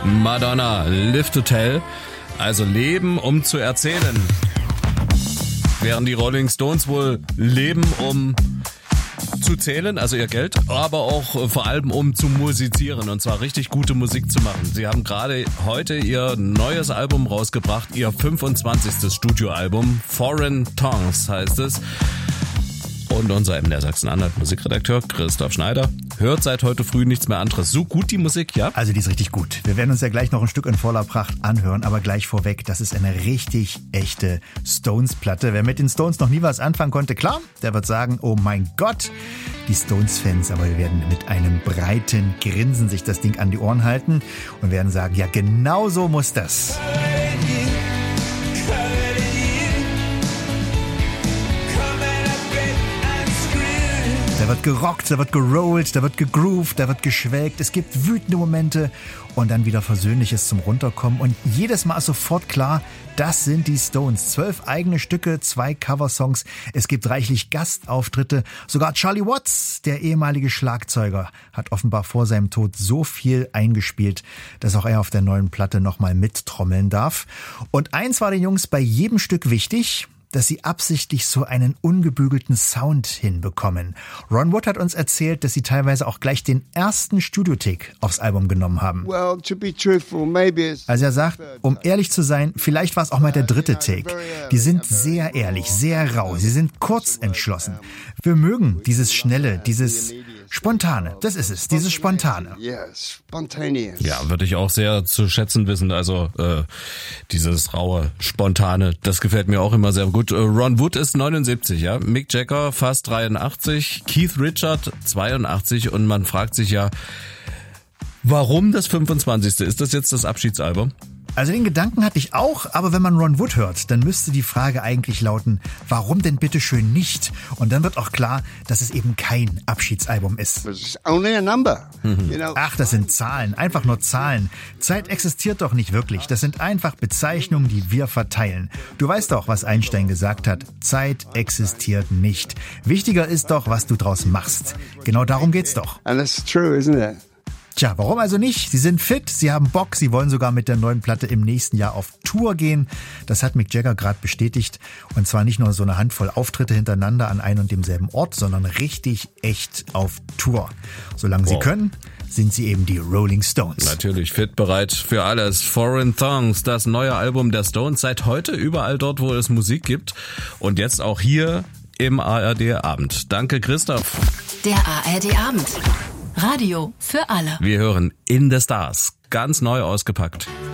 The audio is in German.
Madonna, Live to Tell, also leben, um zu erzählen. Während die Rolling Stones wohl leben, um zu zählen, also ihr Geld, aber auch vor allem um zu musizieren und zwar richtig gute Musik zu machen. Sie haben gerade heute ihr neues Album rausgebracht, ihr 25. Studioalbum, Foreign Tongues heißt es. Und unser MDR Sachsen-Anhalt Musikredakteur Christoph Schneider hört seit heute früh nichts mehr anderes. So gut die Musik, ja? Also die ist richtig gut. Wir werden uns ja gleich noch ein Stück in voller Pracht anhören, aber gleich vorweg, das ist eine richtig echte Stones-Platte. Wer mit den Stones noch nie was anfangen konnte, klar, der wird sagen, oh mein Gott, die Stones-Fans, aber wir werden mit einem breiten Grinsen sich das Ding an die Ohren halten und werden sagen, ja, genau so muss das. Da wird gerockt, da wird gerollt, da wird gegroovt, da wird geschwelgt. Es gibt wütende Momente und dann wieder Versöhnliches zum Runterkommen. Und jedes Mal ist sofort klar, das sind die Stones. 12 eigene Stücke, 2 Coversongs. Es gibt reichlich Gastauftritte. Sogar Charlie Watts, der ehemalige Schlagzeuger, hat offenbar vor seinem Tod so viel eingespielt, dass auch er auf der neuen Platte nochmal mittrommeln darf. Und eins war den Jungs bei jedem Stück wichtig: dass sie absichtlich so einen ungebügelten Sound hinbekommen. Ron Wood hat uns erzählt, dass sie teilweise auch gleich den ersten Studio-Take aufs Album genommen haben. Also er sagt, um ehrlich zu sein, vielleicht war es auch mal der dritte Take. Die sind sehr ehrlich, sehr rau, sie sind kurz entschlossen. Wir mögen dieses Schnelle, dieses Spontane, das ist es, dieses Spontane. Ja, würde ich auch sehr zu schätzen wissen, also dieses raue, Spontane, das gefällt mir auch immer sehr gut. Ron Wood ist 79, ja, Mick Jagger fast 83, Keith Richards 82 und man fragt sich ja, warum das 25. Ist das jetzt das Abschiedsalbum? Also den Gedanken hatte ich auch, aber wenn man Ron Wood hört, dann müsste die Frage eigentlich lauten, warum denn bitteschön nicht? Und dann wird auch klar, dass es eben kein Abschiedsalbum ist. Ach, das sind Zahlen, einfach nur Zahlen. Zeit existiert doch nicht wirklich. Das sind einfach Bezeichnungen, die wir verteilen. Du weißt doch, was Einstein gesagt hat. Zeit existiert nicht. Wichtiger ist doch, was du draus machst. Genau darum geht's doch. And that's true, isn't it? Tja, warum also nicht? Sie sind fit, sie haben Bock, sie wollen sogar mit der neuen Platte im nächsten Jahr auf Tour gehen. Das hat Mick Jagger gerade bestätigt. Und zwar nicht nur so eine Handvoll Auftritte hintereinander an einem und demselben Ort, sondern richtig echt auf Tour. Solange sie können, sind sie eben die Rolling Stones. Natürlich, fit, bereit für alles. Foreign Tongues, das neue Album der Stones, seit heute überall dort, wo es Musik gibt. Und jetzt auch hier im ARD Abend. Danke, Christoph. Der ARD Abend. Radio für alle. Wir hören In the Stars, ganz neu ausgepackt.